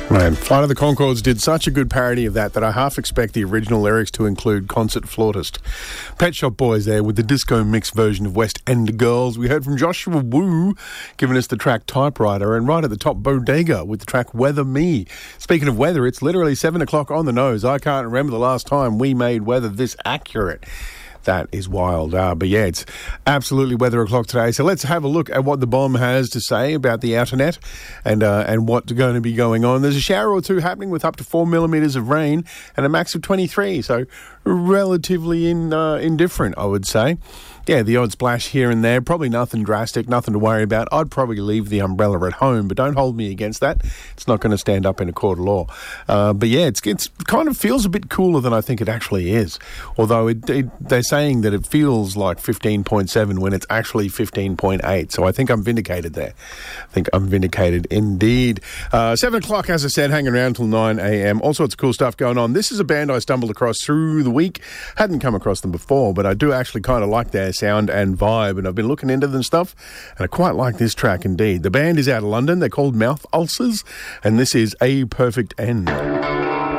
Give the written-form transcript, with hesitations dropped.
Man, Flight of the Conchords did such a good parody of that I half expect the original lyrics to include Concert Flautist. Pet Shop Boys there with the disco mix version of West End Girls. We heard from Joshua Wu giving us the track Typewriter, and right at the top, Bodega with the track Weather Me. Speaking of weather, it's literally 7 o'clock on the nose. I can't remember the last time we made weather this accurate. That is wild. But yeah, it's absolutely weather o'clock today. So let's have a look at what the bomb has to say about the outernet and what's going to be going on. There's a shower or two happening with up to 4 millimetres of rain and a max of 23. So relatively indifferent, I would say. Yeah, the odd splash here and there. Probably nothing drastic, nothing to worry about. I'd probably leave the umbrella at home, but don't hold me against that. It's not going to stand up in a court of law. But yeah, it's kind of feels a bit cooler than I think it actually is. Although they're saying that it feels like 15.7 when it's actually 15.8. So I think I'm vindicated there. I think I'm vindicated indeed. 7 o'clock, as I said, hanging around till 9 a.m. All sorts of cool stuff going on. This is a band I stumbled across through the week. Hadn't come across them before, but I do actually kind of like their sound and vibe, and I've been looking into them and stuff, and I quite like this track indeed. The band is out of London. They're called Mouth Ulcers, and this is A Perfect End.